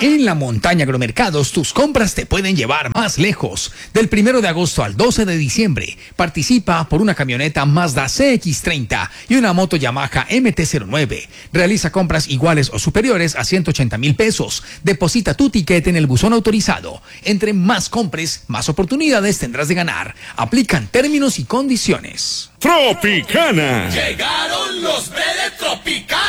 En la Montaña Agromercados, tus compras te pueden llevar más lejos. Del 1 de agosto al 12 de diciembre, participa por una camioneta Mazda CX-30 y una moto Yamaha MT-09. Realiza compras iguales o superiores a 180,000 pesos. Deposita tu tiquete en el buzón autorizado. Entre más compres, más oportunidades tendrás de ganar. Aplican términos y condiciones. Tropicana. Llegaron los de Tropicana.